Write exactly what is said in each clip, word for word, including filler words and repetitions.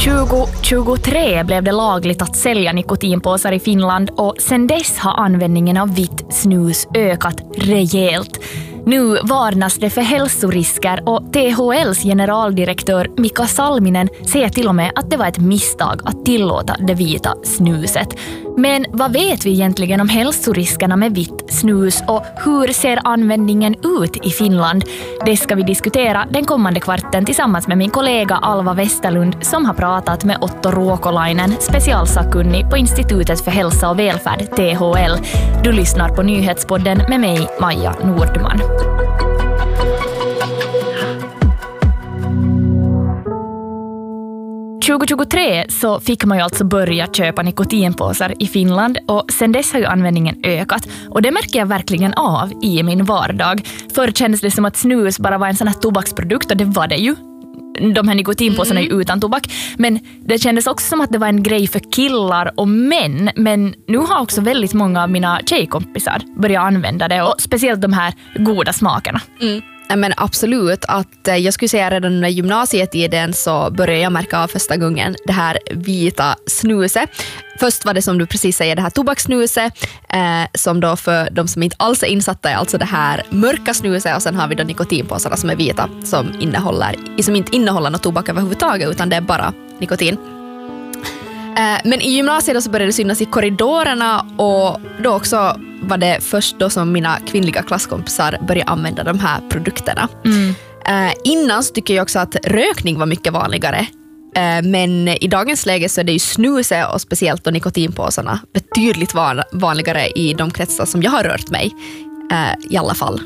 tjugo tjugotre blev det lagligt att sälja nikotinpåsar i Finland och sedan dess har användningen av vitt snus ökat rejält. Nu varnas det för hälsorisker och T H L:s generaldirektör Mika Salminen säger till och med att det var ett misstag att tillåta det vita snuset. Men vad vet vi egentligen om hälsoriskerna med vitt snus och hur ser användningen ut i Finland? Det ska vi diskutera den kommande kvarten tillsammans med min kollega Alva Westerlund som har pratat med Otto Ruokolainen, specialsakkunnig på Institutet för hälsa och välfärd, T H L. Du lyssnar på Nyhetspodden med mig, Maja Nordman. tjugo tjugotre så fick man ju alltså börja köpa nikotinpåsar i Finland och sen dess har ju användningen ökat och det märker jag verkligen av i min vardag. Förr kändes det som att snus bara var en sån här tobaksprodukt och det var det ju. De här nikotinpåsarna är ju utan tobak, men det kändes också som att det var en grej för killar och män, men nu har också väldigt många av mina tjejkompisar börjat använda det och speciellt de här goda smakerna. Mm. Men absolut, att jag skulle säga redan under gymnasietiden så började jag märka av första gången det här vita snuset. Först var det som du precis säger det här tobakssnuset eh, som då för de som inte alls är insatta är alltså det här mörka snuset och sen har vi då nikotinpåsarna som är vita som, innehåller, som inte innehåller något tobak överhuvudtaget utan det är bara nikotin. Men i gymnasiet så började det synas i korridorerna och då också var det först då som mina kvinnliga klasskompisar började använda de här produkterna. Mm. Eh, innan så tycker jag också att rökning var mycket vanligare. Eh, men i dagens läge så är det ju snuset och speciellt då nikotinpåsarna betydligt van- vanligare i de kretsar som jag har rört mig eh, i alla fall.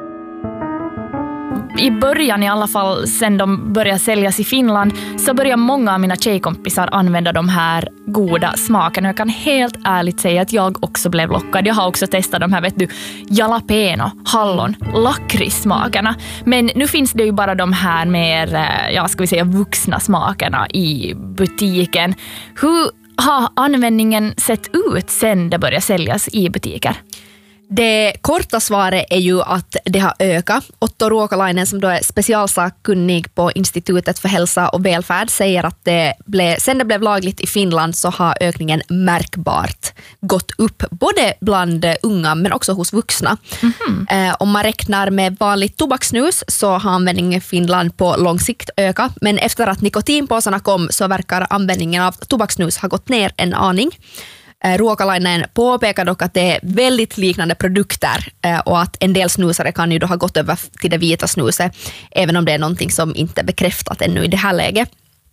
I början i alla fall, sen de började säljas i Finland, så började många av mina tjejkompisar använda de här goda smakerna. Jag kan helt ärligt säga att jag också blev lockad. Jag har också testat de här, vet du, jalapeno, hallon, lakritssmakerna. Men nu finns det ju bara de här mer, ja, ska vi säga, vuxna smakerna i butiken. Hur har användningen sett ut sen det började säljas i butiker? Det korta svaret är ju att det har ökat. Otto Ruokolainen som då är specialsakkunnig på Institutet för hälsa och välfärd säger att det ble, sen det blev lagligt i Finland så har ökningen märkbart gått upp både bland unga men också hos vuxna. Mm-hmm. Eh, om man räknar med vanligt tobakssnus så har användningen i Finland på lång sikt ökat, men efter att nikotinpåsarna kom så verkar användningen av tobakssnus ha gått ner en aning. Ruokalainen påpekar dock att det är väldigt liknande produkter och att en del snusare kan ju då ha gått över till det vita snuset även om det är någonting som inte är bekräftat ännu i det här läget.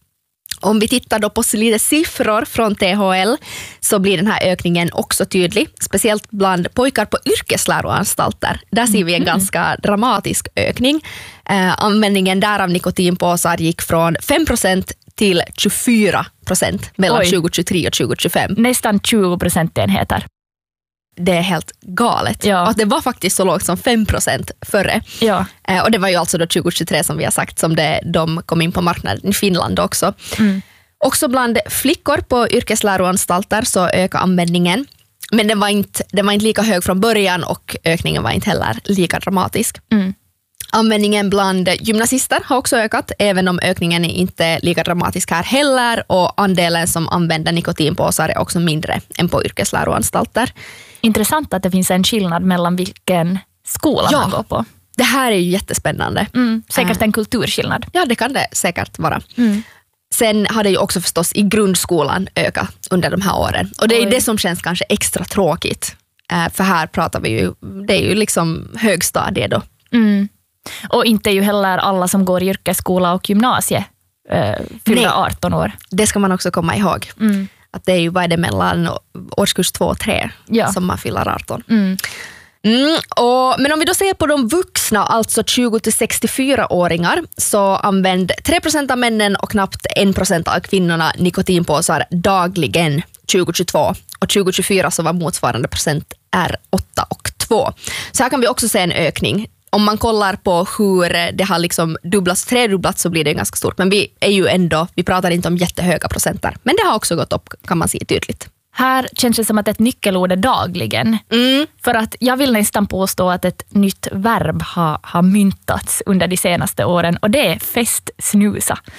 Om vi tittar då på lite siffror från T H L så blir den här ökningen också tydlig, speciellt bland pojkar på yrkesläroanstalter. Där ser vi en ganska dramatisk ökning. Eh, användningen där av nikotinpåsar gick från fem procent till tjugofyra procent mellan Oj. tjugo tjugotre och tjugo tjugofem. Nästan tjugo procentenheter. Det är helt galet. Ja. Att det var faktiskt så lågt som fem procent före. Ja. Eh, och det var ju alltså då tjugo tjugotre som vi har sagt som det, de kom in på marknaden i Finland också. Mm. Också bland flickor på yrkesläroanstalter så ökar användningen. Men den var inte, den var inte lika hög från början och ökningen var inte heller lika dramatisk. Mm. Användningen bland gymnasister har också ökat, även om ökningen är inte lika dramatisk här heller och andelen som använder nikotinpåsar är också mindre än på yrkesläroanstalter. Intressant att det finns en skillnad mellan vilken skola ja, man går på. Det här är ju jättespännande. Mm, säkert en kulturskillnad. Ja, det kan det säkert vara. Mm. Sen har det ju också förstås i grundskolan ökat under de här åren. Och det är Oj. det som känns kanske extra tråkigt. För här pratar vi ju, det är ju liksom högstadie då. Mm. Och inte ju heller alla som går i yrkesskola och gymnasie äh, fyller arton år. Det ska man också komma ihåg. Mm. Att det är ju vad är det mellan årskurs två och tre ja. som man fyller arton. Mm. Mm, och, men om vi då ser på de vuxna, alltså tjugo till sextiofyra-åringar, så använder tre procent av männen och knappt en procent av kvinnorna nikotinpåsar dagligen tjugo tjugotvå. Och tjugo tjugofyra så var motsvarande procent är åtta och två. Så här kan vi också se en ökning. Om man kollar på hur det har liksom dubblats, tredubblats så blir det ganska stort. Men vi är ju ändå, vi pratar inte om jättehöga procenter. Men det har också gått upp, kan man se tydligt. Här känns det som att ett nyckelord är dagligen. Mm. För att jag vill nästan påstå att ett nytt verb har, har myntats under de senaste åren. Och det är festsnusa.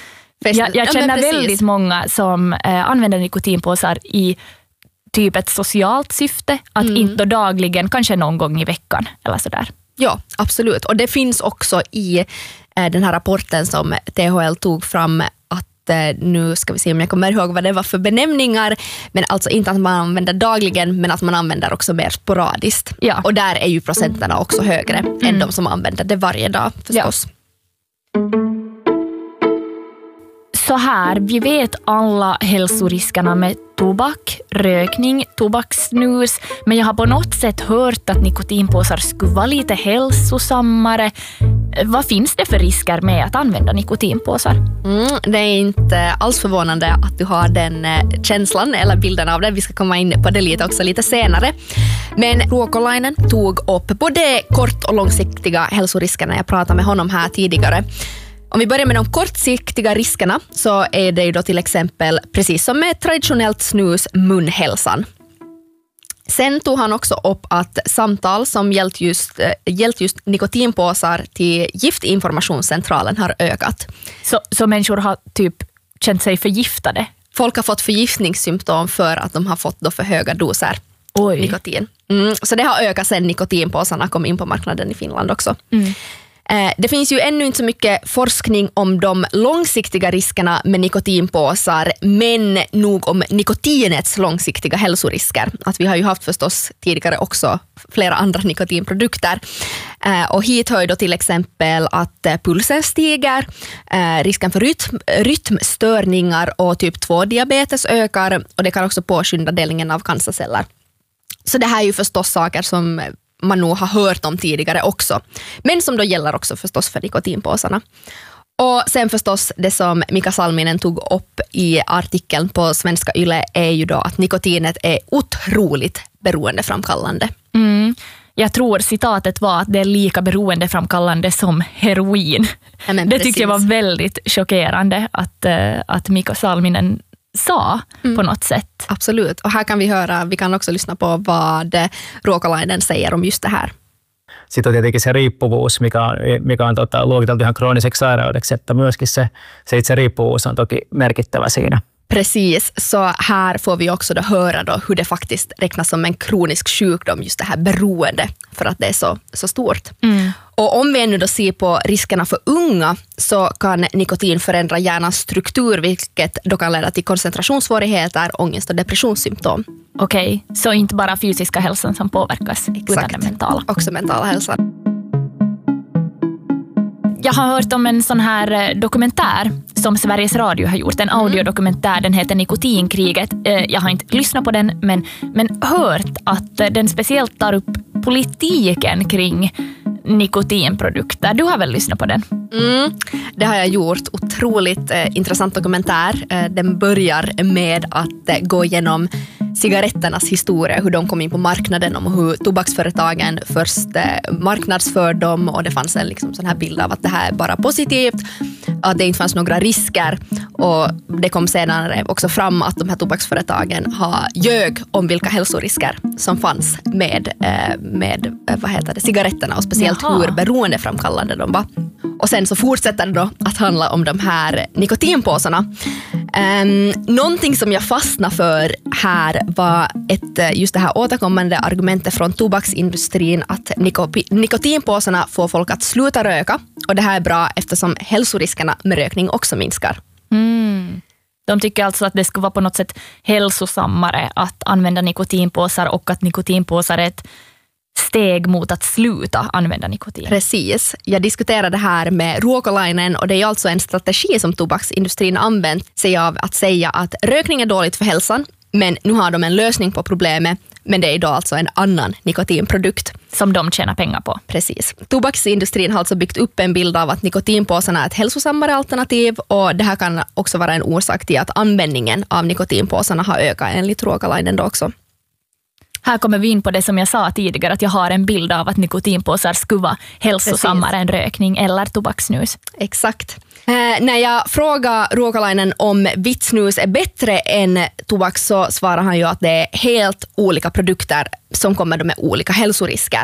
Jag, jag känner ja, väldigt många som eh, använder nikotinpåsar i typ ett socialt syfte, att mm. inte dagligen, kanske någon gång i veckan eller sådär. Ja, absolut. Och det finns också i eh, den här rapporten som T H L tog fram att eh, nu ska vi se om jag kommer ihåg vad det var för benämningar, men alltså inte att man använder dagligen, men att man använder också mer sporadiskt. Ja. Och där är ju procenterna också högre mm. än de som använder det varje dag förstås. Ja. Så här, vi vet alla hälsoriskerna med tobak, rökning, tobakssnus, men jag har på något sätt hört att nikotinpåsar skulle vara lite hälsosammare. Vad finns det för risker med att använda nikotinpåsar? Mm, det är inte alls förvånande att du har den känslan eller bilden av det. Vi ska komma in på det lite också lite senare. Men Ruokolainen tog upp både kort- och långsiktiga hälsoriskerna. Jag pratade med honom här tidigare. Om vi börjar med de kortsiktiga riskerna så är det ju då till exempel, precis som med traditionellt snus, munhälsan. Sen tog han också upp att samtal som gällt just, gällt just nikotinpåsar till Giftinformationscentralen har ökat. Så, så människor har typ känt sig förgiftade? Folk har fått förgiftningssymptom för att de har fått då för höga doser Oj. nikotin. Mm, så det har ökat sen nikotinpåsarna kom in på marknaden i Finland också. Mm. Det finns ju ännu inte så mycket forskning om de långsiktiga riskerna med nikotinpåsar, men nog om nikotinets långsiktiga hälsorisker. Att vi har ju haft förstås tidigare också flera andra nikotinprodukter. Och hit hör då till exempel att pulsen stiger, risken för rytm, rytmstörningar och typ två diabetes ökar, och det kan också påskynda delningen av cancerceller. Så det här är ju förstås saker som man nog har hört om tidigare också. Men som då gäller också förstås för nikotinpåsarna. Och sen förstås det som Mika Salminen tog upp i artikeln på Svenska Yle är ju då att nikotinet är otroligt beroendeframkallande. Mm. Jag tror citatet var att det är lika beroendeframkallande som heroin. Ja, det precis. Tyckte jag var väldigt chockerande att, att Mika Salminen sa mm. på något sätt. Absolut, och här kan vi höra, vi kan också lyssna på vad Ruokolainen säger om just det här. Sitten on tietenkin se riippuvuus, mikä on, mikä on tota, luokiteltu ihan krooniseksi sairaudeksi, että myöskin se, se itse riippuvuus on toki merkittävä siinä. Precis, så här får vi också då höra då hur det faktiskt räknas som en kronisk sjukdom, just det här beroende, för att det är så, så stort. Mm. Och om vi nu då ser på riskerna för unga så kan nikotin förändra hjärnans struktur, vilket då kan leda till koncentrationssvårigheter, ångest och depressionssymptom. Okej, okay. Så inte bara fysiska hälsan som påverkas, Exakt. Utan den mentala. Också mentala hälsan. Jag har hört om en sån här dokumentär som Sveriges Radio har gjort, en audiodokumentär, den heter Nikotinkriget. Jag har inte lyssnat på den, men, men hört att den speciellt tar upp politiken kring nikotinprodukter. Du har väl lyssnat på den? Mm, det har jag gjort. Otroligt eh, intressant dokumentär. Eh, den börjar med att eh, gå igenom cigaretternas historia, hur de kom in på marknaden och hur tobaksföretagen först eh, marknadsför dem, och det fanns en liksom, sån här bild av att det här är bara positivt, att det inte fanns några risker, och det kom senare också fram att de här tobaksföretagen har ljög om vilka hälsorisker som fanns med, eh, med eh, vad heter det, cigaretterna, och speciellt Jaha. hur beroendeframkallande de var. Och sen så fortsätter det då att handla om de här nikotinpåsarna. Um, någonting som jag fastnade för här var ett, just det här återkommande argumentet från tobaksindustrin att nikopi- nikotinpåsarna får folk att sluta röka, och det här är bra eftersom hälsoriskerna med rökning också minskar. Mm. De tycker alltså att det ska vara på något sätt hälsosammare att använda nikotinpåsar, och att nikotinpåsar är ett steg mot att sluta använda nikotin. Precis. Jag diskuterade det här med Ruokolainen, och det är alltså en strategi som tobaksindustrin använt sig av att säga att rökning är dåligt för hälsan, men nu har de en lösning på problemet, men det är idag alltså en annan nikotinprodukt. Som de tjänar pengar på. Precis. Tobaksindustrin har alltså byggt upp en bild av att nikotinpåsarna är ett hälsosammare alternativ, och det här kan också vara en orsak till att användningen av nikotinpåsarna har ökat enligt Ruokolainen då också. Här kommer vi in på det som jag sa tidigare, att jag har en bild av att nikotinpåsar skulle vara hälsosammare Precis. än rökning eller tobakssnus. Exakt. Eh, när jag frågar Ruokolainen om vitt snus är bättre än tobak, så svarar han ju att det är helt olika produkter som kommer med olika hälsorisker.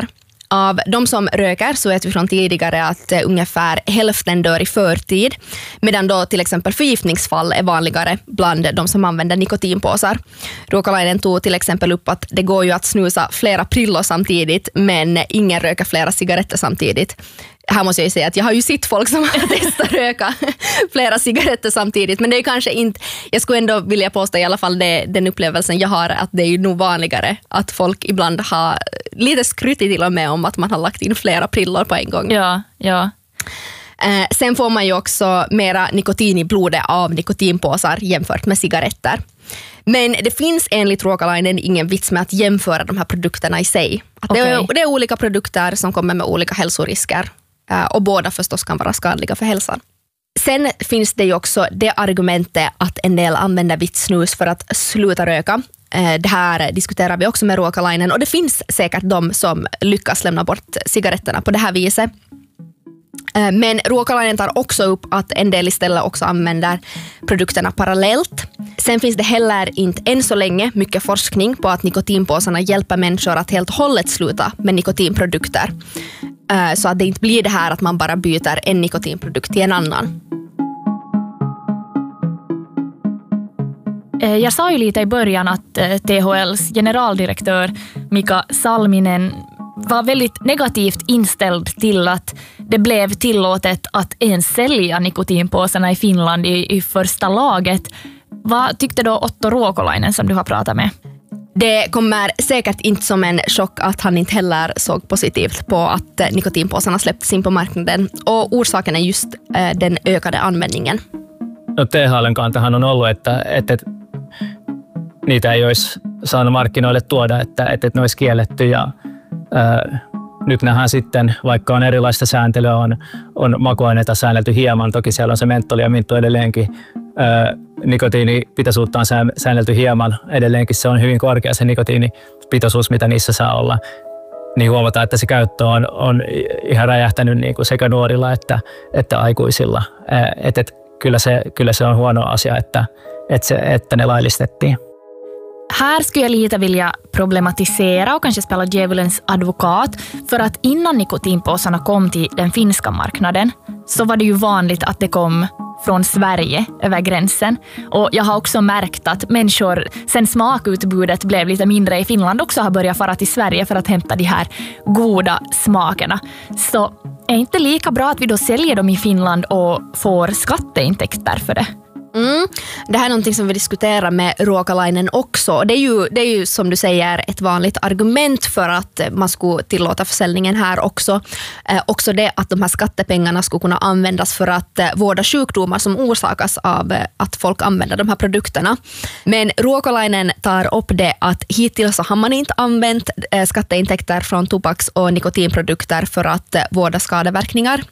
Av de som röker så vet vi från tidigare att ungefär hälften dör i förtid, medan då till exempel förgiftningsfall är vanligare bland de som använder nikotinpåsar. Ruokalainen tog till exempel upp att det går ju att snusa flera prillor samtidigt, men ingen röker flera cigaretter samtidigt. Här måste jag ju säga att jag har ju sett folk som har testat röka flera cigaretter samtidigt, men det är kanske inte, jag skulle ändå vilja påstå i alla fall det, den upplevelsen jag har, att det är ju nog vanligare att folk ibland har lite skrytit till och med om att man har lagt in flera prillor på en gång. Ja, ja. Eh, sen får man ju också mera nikotin i blodet av nikotinpåsar jämfört med cigaretter. Men det finns enligt Ruokalainen ingen vits med att jämföra de här produkterna i sig. Att Okay. det, är, det är olika produkter som kommer med olika hälsorisker. Och båda förstås kan vara skadliga för hälsan. Sen finns det ju också det argumentet att en del använder vitt snus för att sluta röka. Det här diskuterar vi också med Ruokalainen, och det finns säkert de som lyckas lämna bort cigaretterna på det här viset. Men Ruokalainen tar också upp att en del istället också använder produkterna parallellt. Sen finns det heller inte än så länge mycket forskning på att nikotinpåsarna hjälper människor att helt och hållet sluta med nikotinprodukter. Så att det inte blir det här att man bara byter en nikotinprodukt till en annan. Jag sa ju lite i början att T H L:s generaldirektör Mika Salminen var väldigt negativt inställd till att det blev tillåtet att ens sälja nikotinpåsarna i Finland i, i första laget. Vad tyckte då Otto Ruokalainen som du har pratat med? Det kommer säkert inte som en chock att han inte heller såg positivt på att nikotinpåsarna släpptes in på marknaden. Och orsaken är just äh, den ökade användningen. No T H L:n kantahan on ollut, että, että niitä ei olisi saanut markkinoille tuoda, että, että ne olisi kielletty. Ja, ää, nyt nähdään sitten, vaikka on erilaista sääntelyä, on, on makuaineita säännelty hieman. Toki siellä on se menttoli ja minttu edelleenkin. Ää, nikotiinipitoisuutta on säännelty hieman. Edelleenkin se on hyvin korkea se nikotiinipitoisuus, mitä niissä saa olla. Niin huomataan, että se käyttö on, on ihan räjähtänyt niin kuin sekä nuorilla että, että aikuisilla. Ää, et, et, kyllä, se, kyllä se on huono asia, että, että, se, että ne laillistettiin. Här skulle jag lite vilja problematisera och kanske spela djävulens advokat, för att innan nikotinpåsarna kom till den finska marknaden så var det ju vanligt att det kom från Sverige över gränsen. Och jag har också märkt att människor, sen smakutbudet blev lite mindre i Finland, också har börjat fara till Sverige för att hämta de här goda smakerna. Så är inte lika bra att vi då säljer dem i Finland och får skatteintäkter för det? Mm. Det här är någonting som vi diskuterar med Ruokalainen också. Det är, ju, det är ju som du säger ett vanligt argument för att man skulle tillåta försäljningen här också. Eh, också det att de här skattepengarna skulle kunna användas för att eh, vårda sjukdomar som orsakas av eh, att folk använder de här produkterna. Men Ruokalainen tar upp det att hittills har man inte använt eh, skatteintäkter från tobaks- och nikotinprodukter för att eh, vårda skadeverkningar.